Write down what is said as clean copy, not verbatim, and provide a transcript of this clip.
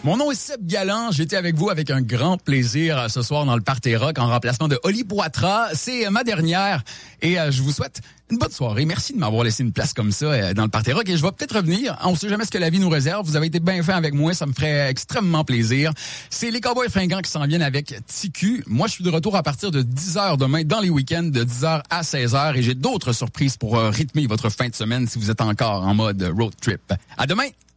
Mon nom est Seb Galland. J'étais avec vous avec un grand plaisir ce soir dans le Party Rock en remplacement de Oli Poitras. C'est ma dernière et je vous souhaite une bonne soirée. Merci de m'avoir laissé une place comme ça dans le Party Rock et je vais peut-être revenir. On sait jamais ce que la vie nous réserve. Vous avez été bien fin avec moi. Ça me ferait extrêmement plaisir. C'est les Cowboys Fringants qui s'en viennent avec TQ. Moi, je suis de retour à partir de 10h demain dans les week-ends de 10h à 16h et j'ai d'autres surprises pour rythmer votre fin de semaine si vous êtes encore en mode road trip. À demain!